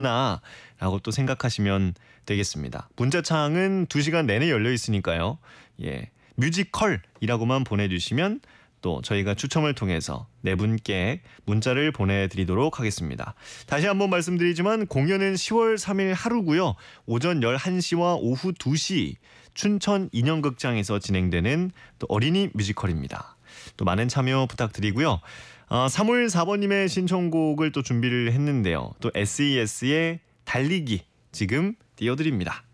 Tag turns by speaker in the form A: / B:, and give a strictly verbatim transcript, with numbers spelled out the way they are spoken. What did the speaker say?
A: 라고 또 생각하시면 되겠습니다. 문자창은 두 시간 내내 열려 있으니까요. 예, 뮤지컬이라고만 보내주시면 또 저희가 추첨을 통해서 네 분께 문자를 보내드리도록 하겠습니다. 다시 한번 말씀드리지만 공연은 시월 삼일 하루고요. 오전 열한 시와 오후 두 시 춘천 인형극장에서 진행되는 또 어린이 뮤지컬입니다. 또 많은 참여 부탁드리고요. 어, 삼오일사 번님의 신청곡을 또 준비를 했는데요. 또 에스이에스의 달리기 지금 띄워드립니다.